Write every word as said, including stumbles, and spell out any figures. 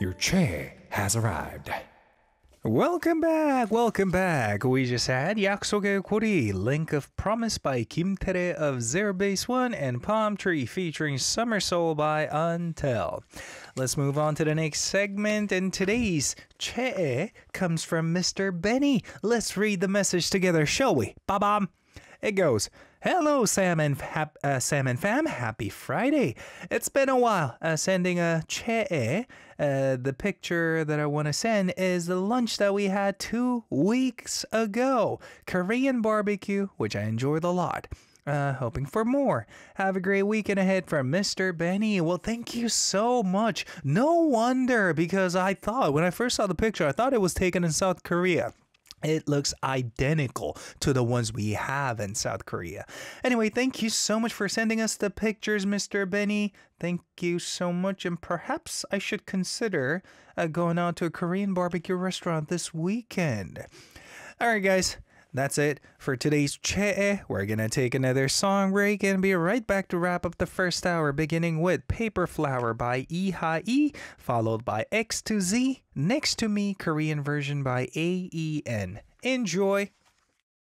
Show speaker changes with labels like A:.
A: Your chair has arrived. Welcome back, welcome back. We just had 약속의 고리, Link of Promise by Kim Tae of Zero Base One and Palm Tree featuring Summer Soul by Untel. Let's move on to the next segment, and today's che comes from Mister Benny. Let's read the message together, shall we? Ba-bam! It goes, hello, Sam and, hap- uh, Sam and fam. Happy Friday. It's been a while uh, sending a che. Uh, the picture that I want to send is the lunch that we had two weeks ago. Korean barbecue, which I enjoyed a lot. Uh, hoping for more. Have a great weekend ahead from Mister Benny. Well, thank you so much. No wonder, because I thought, when I first saw the picture, I thought it was taken in South Korea. It looks identical to the ones we have in South Korea. Anyway, thank you so much for sending us the pictures, Mister Benny. Thank you so much. And perhaps I should consider uh, going out to a Korean barbecue restaurant this weekend. All right, guys. That's it for today's che. We're going to take another song break and be right back to wrap up the first hour, beginning with Paper Flower by Lee Ha-e, followed by X to Z, Next to Me Korean version by A E N. Enjoy!